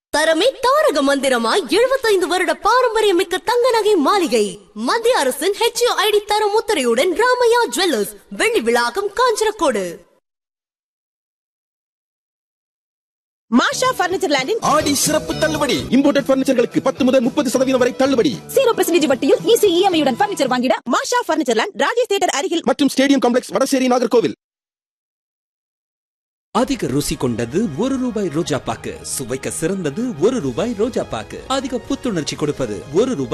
தரமே தாரக மந்திரமாய் 75 வருட பாரம்பரியமிக்க தங்க நகை மாளிகை மத்திய அரசின் HUID தரம் முத்திரையுடன் ராமையா ஜுவல்லர்ஸ் வெள்ளி விழாக்கம் காஞ்சனக்கோடு. மாஷா பர்னிச்சர் லேண்டின் ஆடி சிறப்பு தள்ளுபடி. இம்போர்ட்டட் பர்னிச்சர்களுக்கு 10 முதல் 30% வரை தள்ளுபடி. 0% வட்டியில் ஈஸி EMI உடன் பர்னிச்சர் வாங்கிட மாஷா பர்னிச்சர் லேண்ட், ராஜேஷ் தியேட்டர் அருகில் மற்றும் ஸ்டேடியம் காம்ப்ளெக்ஸ், வடசேரி, நாகர்கோவில். அதிக ருசி கொண்டது ₹1 ரோஜா பாக்கு, சுவைக்க சிறந்தது ₹1 ரோஜா பாக்கு, அதிக புத்துணர்ச்சி கொடுப்பது ₹1